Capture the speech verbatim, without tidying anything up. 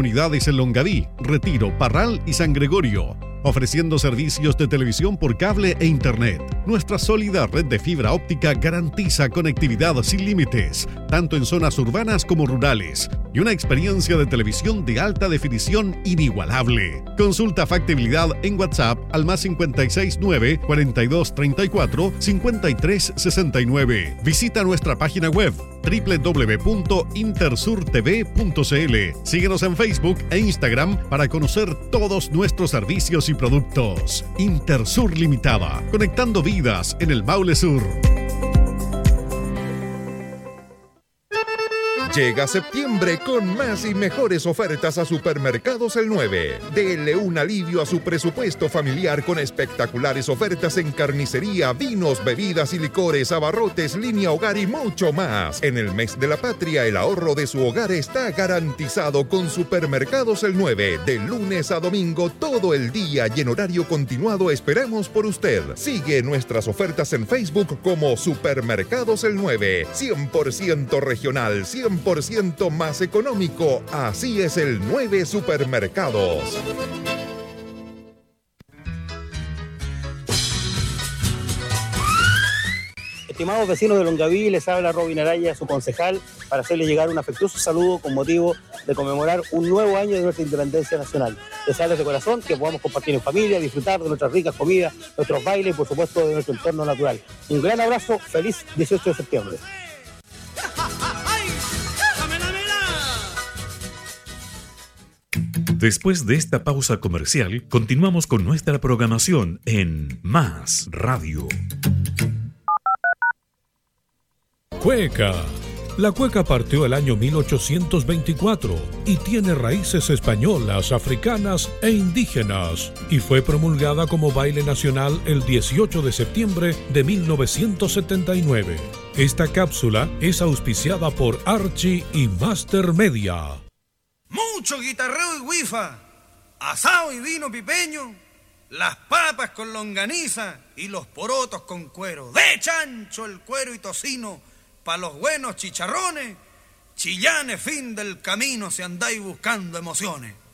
unidades en Longaví, Retiro, Parral y San Gregorio, ofreciendo servicios de televisión por cable e internet. Nuestra sólida red de fibra óptica garantiza conectividad sin límites, tanto en zonas urbanas como rurales, y una experiencia de televisión de alta definición inigualable. Consulta factibilidad en WhatsApp al más cincuenta y seis nueve, cuarenta y dos treinta y cuatro, cincuenta y tres sesenta y nueve. Visita nuestra página web doble u doble u doble u punto intersur t v punto c l. Síguenos en Facebook e Instagram para conocer todos nuestros servicios y productos. Intersur Limitada, conectando vidas en el Maule Sur. Llega septiembre con más y mejores ofertas a Supermercados El nueve. Dele un alivio a su presupuesto familiar con espectaculares ofertas en carnicería, vinos, bebidas y licores, abarrotes, línea hogar y mucho más. En el mes de la patria, el ahorro de su hogar está garantizado con Supermercados El nueve. De lunes a domingo, todo el día y en horario continuado esperamos por usted. Sigue nuestras ofertas en Facebook como Supermercados El nueve. cien por ciento regional, cien por ciento más económico. Así es el nueve Supermercados. Estimados vecinos de Longaví, les habla Robin Araya, su concejal, para hacerles llegar un afectuoso saludo con motivo de conmemorar un nuevo año de nuestra independencia nacional. Desearles de corazón que podamos compartir en familia, disfrutar de nuestras ricas comidas, nuestros bailes y por supuesto de nuestro entorno natural. Un gran abrazo, feliz dieciocho de septiembre. Después de esta pausa comercial, continuamos con nuestra programación en Más Radio. Cueca. La cueca partió el año mil ochocientos veinticuatro y tiene raíces españolas, africanas e indígenas, y fue promulgada como baile nacional el dieciocho de septiembre de mil novecientos setenta y nueve. Esta cápsula es auspiciada por Archie y Master Media. Mucho guitarreo y guifa, asado y vino pipeño, las papas con longaniza y los porotos con cuero. De chancho el cuero y tocino, pa' los buenos chicharrones. Chillanes, fin del camino, si andáis buscando emociones.